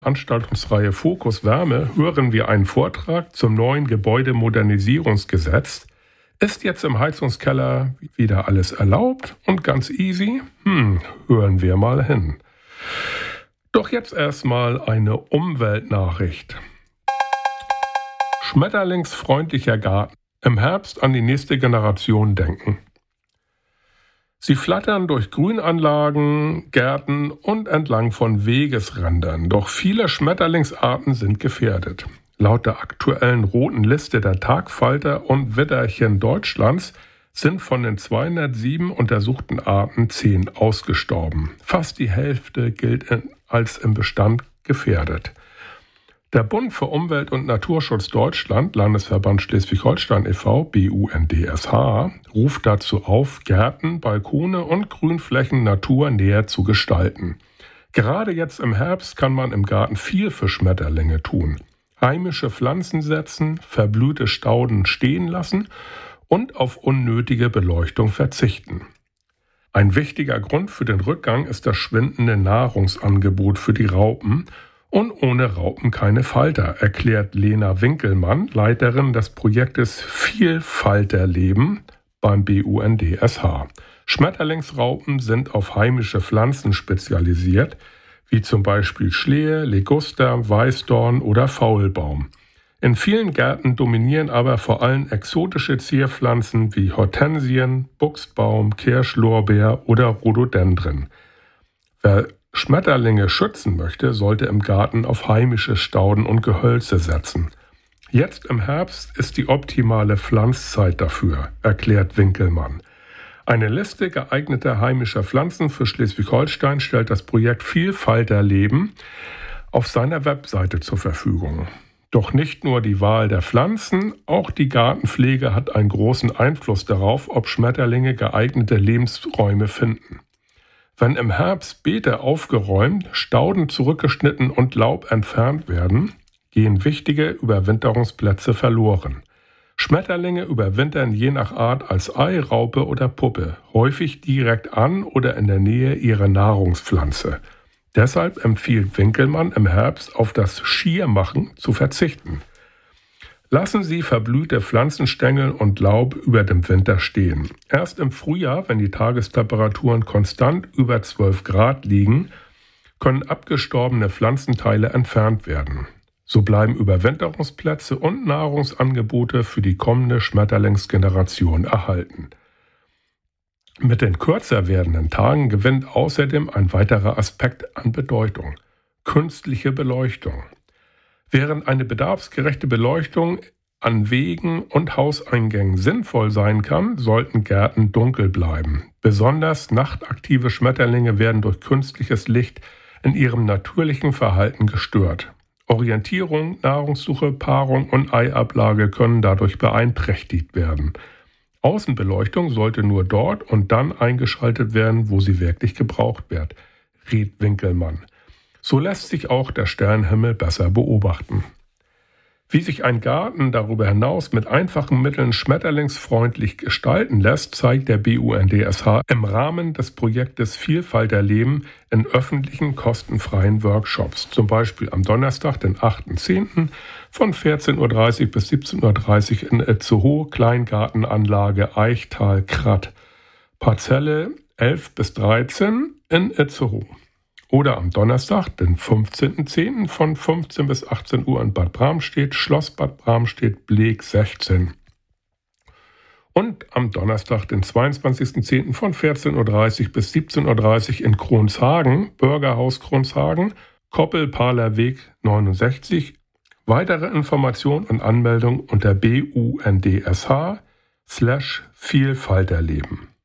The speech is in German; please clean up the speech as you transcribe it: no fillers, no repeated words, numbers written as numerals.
Veranstaltungsreihe Fokus Wärme hören wir einen Vortrag zum neuen Gebäudemodernisierungsgesetz. Ist jetzt im Heizungskeller wieder alles erlaubt und ganz easy? Hören wir mal hin. Doch jetzt erstmal eine Umweltnachricht. Schmetterlingsfreundlicher Garten. Im Herbst an die nächste Generation denken. Sie flattern durch Grünanlagen, Gärten und entlang von Wegesrändern. Doch viele Schmetterlingsarten sind gefährdet. Laut der aktuellen roten Liste der Tagfalter und Widderchen Deutschlands sind von den 207 untersuchten Arten 10 ausgestorben. Fast die Hälfte gilt als im Bestand gefährdet. Der Bund für Umwelt- und Naturschutz Deutschland, Landesverband Schleswig-Holstein e.V., BUNDSH, ruft dazu auf, Gärten, Balkone und Grünflächen naturnäher zu gestalten. Gerade jetzt im Herbst kann man im Garten viel für Schmetterlinge tun. Heimische Pflanzen setzen, verblühte Stauden stehen lassen und auf unnötige Beleuchtung verzichten. Ein wichtiger Grund für den Rückgang ist das schwindende Nahrungsangebot für die Raupen. Und ohne Raupen keine Falter, erklärt Lena Winkelmann, Leiterin des Projektes Vielfalterleben beim BUNDSH. Schmetterlingsraupen sind auf heimische Pflanzen spezialisiert, wie zum Beispiel Schlehe, Liguster, Weißdorn oder Faulbaum. In vielen Gärten dominieren aber vor allem exotische Zierpflanzen wie Hortensien, Buchsbaum, Kirschlorbeer oder Rhododendren. Wer Schmetterlinge schützen möchte, sollte im Garten auf heimische Stauden und Gehölze setzen. Jetzt im Herbst ist die optimale Pflanzzeit dafür, erklärt Winkelmann. Eine Liste geeigneter heimischer Pflanzen für Schleswig-Holstein stellt das Projekt Vielfalterleben auf seiner Webseite zur Verfügung. Doch nicht nur die Wahl der Pflanzen, auch die Gartenpflege hat einen großen Einfluss darauf, ob Schmetterlinge geeignete Lebensräume finden. Wenn im Herbst Beete aufgeräumt, Stauden zurückgeschnitten und Laub entfernt werden, gehen wichtige Überwinterungsplätze verloren. Schmetterlinge überwintern je nach Art als Ei, Raupe oder Puppe, häufig direkt an oder in der Nähe ihrer Nahrungspflanze. Deshalb empfiehlt Winkelmann im Herbst auf das Schiermachen zu verzichten. Lassen Sie verblühte Pflanzenstängel und Laub über dem Winter stehen. Erst im Frühjahr, wenn die Tagestemperaturen konstant über 12 Grad liegen, können abgestorbene Pflanzenteile entfernt werden. So bleiben Überwinterungsplätze und Nahrungsangebote für die kommende Schmetterlingsgeneration erhalten. Mit den kürzer werdenden Tagen gewinnt außerdem ein weiterer Aspekt an Bedeutung: künstliche Beleuchtung. Während eine bedarfsgerechte Beleuchtung an Wegen und Hauseingängen sinnvoll sein kann, sollten Gärten dunkel bleiben. Besonders nachtaktive Schmetterlinge werden durch künstliches Licht in ihrem natürlichen Verhalten gestört. Orientierung, Nahrungssuche, Paarung und Eiablage können dadurch beeinträchtigt werden. Außenbeleuchtung sollte nur dort und dann eingeschaltet werden, wo sie wirklich gebraucht wird, rät Winkelmann. So lässt sich auch der Sternenhimmel besser beobachten. Wie sich ein Garten darüber hinaus mit einfachen Mitteln schmetterlingsfreundlich gestalten lässt, zeigt der BUNDSH im Rahmen des Projektes Vielfalterleben in öffentlichen kostenfreien Workshops, zum Beispiel am Donnerstag, den 8.10. von 14.30 bis 17.30 in Itzehoe, Kleingartenanlage Eichtal-Kratt, Parzelle 11 bis 13 in Itzehoe. Oder am Donnerstag, den 15.10. von 15 bis 18 Uhr in Bad Bramstedt, Schloss Bad Bramstedt, Bleek 16. Und am Donnerstag, den 22.10. von 14.30 bis 17.30 in Kronshagen, Bürgerhaus Kronshagen, Koppelpaler Weg 69. Weitere Informationen und Anmeldung unter BUNDSH/Vielfalterleben.